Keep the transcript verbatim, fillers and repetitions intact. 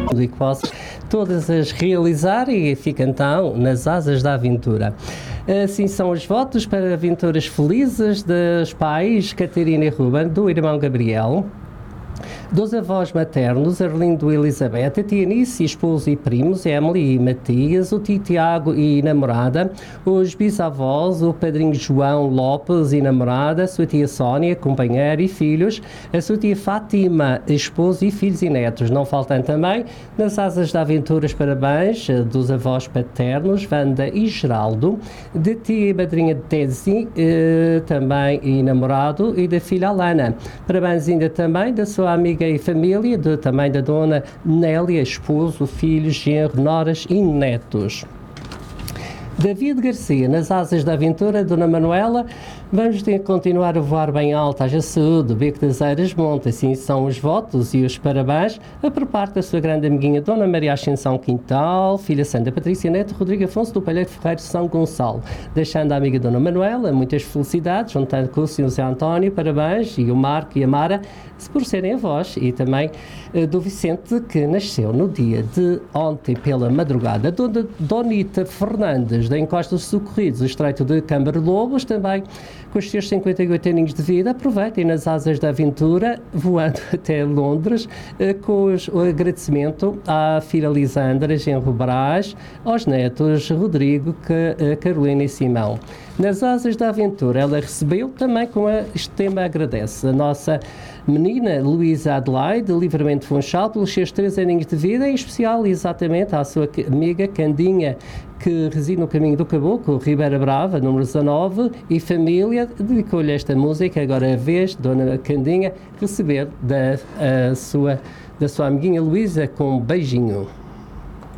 e que possas todas as realizar e fica então nas asas da aventura. Assim são os votos para aventuras felizes dos pais Catarina e Ruben, do irmão Gabriel, dos avós maternos, Arlindo e Elizabeth, a tia Nice, esposo e primos, Emily e Matias, o tio Tiago e namorada, os bisavós, o padrinho João Lopes e namorada, a sua tia Sónia, companheira e filhos, a sua tia Fátima, esposo e filhos e netos. Não faltam também, nas asas da aventuras, parabéns dos avós paternos, Wanda e Geraldo, de tia e madrinha Tesi, eh, também e namorado, e da filha Alana. Parabéns ainda também da sua amiga e família, de, também da dona Nélia, esposo, filhos, genro, noras e netos. David Garcia, nas asas da aventura, Dona Manuela, vamos ter que continuar a voar bem alto, haja saúde, Beco das Eiras monta, assim são os votos e os parabéns, a por parte da sua grande amiguinha Dona Maria Ascensão Quintal, filha Santa Patrícia Neto, Rodrigo Afonso do Palheiro Ferreiro São Gonçalo, deixando a amiga Dona Manuela muitas felicidades, juntando com o senhor José António, parabéns, e o Marco e a Mara, por serem avós, e também uh, do Vicente, que nasceu no dia de ontem pela madrugada. Dona Donita Fernandes, da Encosta dos Socorridos, o Estreito de Câmara Lobos, também com os seus cinquenta e oito aninhos de vida, aproveitem nas asas da aventura, voando até Londres, uh, com os, o agradecimento à filha Lisandra, genro Brás, aos netos Rodrigo, que, uh, Carolina e Simão. Nas asas da aventura, ela recebeu também com a, este tema agradece a nossa menina Luísa Adelaide, Livramento Funchal, pelos seus três aninhos de vida, em especial exatamente à sua amiga Candinha, que reside no caminho do Caboclo, Ribeira Brava, número dezanove, e família, dedicou-lhe esta música, agora é a vez, Dona Candinha, receber da, a sua, da sua amiguinha Luísa com um beijinho.